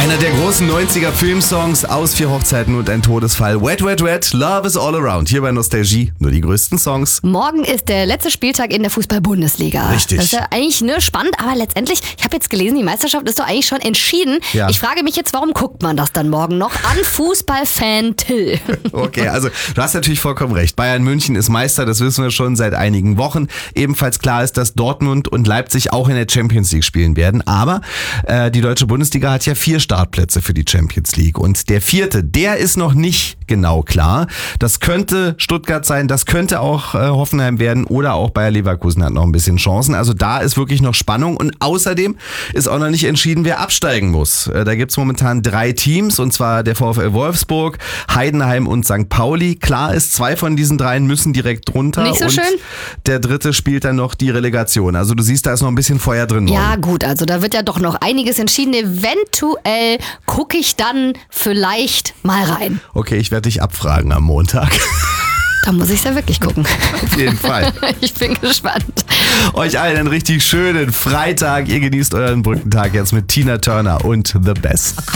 Einer der großen 90er Filmsongs aus 4 Hochzeiten und ein Todesfall. Wet, Wet, Wet, Love is all around. Hier bei Nostalgie nur die größten Songs. Morgen ist der letzte Spieltag in der Fußball-Bundesliga. Richtig. Das ist ja eigentlich spannend, aber letztendlich, ich habe jetzt gelesen, die Meisterschaft ist doch eigentlich schon entschieden. Ja. Ich frage mich jetzt, warum guckt man das dann morgen noch an Fußballfan Till? Okay, also du hast natürlich vollkommen recht. Bayern München ist Meister, das wissen wir schon seit einigen Wochen. Ebenfalls klar ist, dass Dortmund und Leipzig auch in der Champions League spielen werden. Aber die deutsche Bundesliga hat ja 4 Startplätze für die Champions League. Und der 4., der ist noch nicht genau klar. Das könnte Stuttgart sein, das könnte auch Hoffenheim werden oder auch Bayer Leverkusen hat noch ein bisschen Chancen. Also da ist wirklich noch Spannung. Und außerdem ist auch noch nicht entschieden, wer absteigen muss. Da gibt's momentan 3 Teams, und zwar der VfL Wolfsburg, Heidenheim und St. Pauli. Klar ist, 2 von diesen 3 müssen direkt runter. Nicht so und schön. Der 3. spielt dann noch die Relegation. Also du siehst, da ist noch ein bisschen Feuer drin. Ja morgen. gut, also da wird ja doch noch einiges entschieden. Eventuell gucke ich dann vielleicht mal rein. Okay, ich werde dich abfragen am Montag. Da muss ich ja wirklich gucken. Auf jeden Fall. Ich bin gespannt. Euch allen einen richtig schönen Freitag. Ihr genießt euren Brückentag jetzt mit Tina Turner und The Best.